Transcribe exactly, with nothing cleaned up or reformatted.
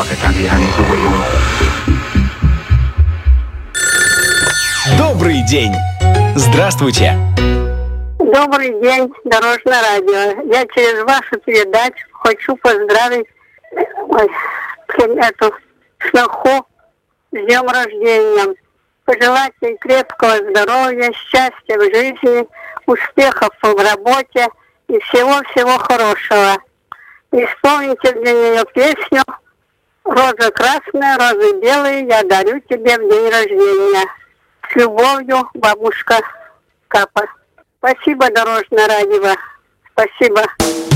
Добрый день! Здравствуйте! Добрый день, Дорожное радио. Я через вашу передачу хочу поздравить ой, эту сноху с днем рождения. Пожелать ей крепкого здоровья, счастья в жизни, успехов в работе и всего-всего хорошего. Исполните для нее песню «Роза красная, розы белые, я дарю тебе в день рождения». С любовью, бабушка Капа. Спасибо, Дорожное радио. Спасибо.